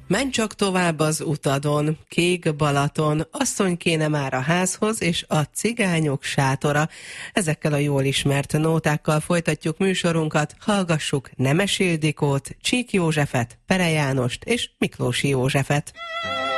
Menj csak tovább az utadon, kék Balaton, asszony kéne már a házhoz, és a cigányok sátora. Ezekkel a jól ismert nótákkal folytatjuk műsorunkat, hallgassuk Nemes Ildikót, Csík Józsefet, Pere Jánost és Miklósi Józsefet.